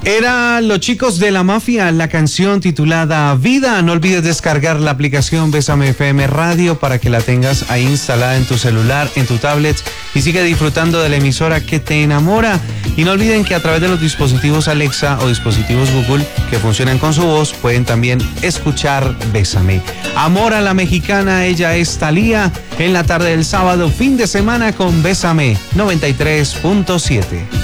Era Los Chicos de la Mafia, la canción titulada Vida. No olvides descargar la aplicación Bésame FM Radio para que la tengas ahí instalada en tu celular, en tu tablet, y sigue disfrutando de la emisora que te enamora. Y no olviden que a través de los dispositivos Alexa o dispositivos Google que funcionan con su voz, pueden también escuchar Bésame. Amor a la mexicana, ella es Thalía, en la tarde del sábado, fin de semana con Bésame 93.7.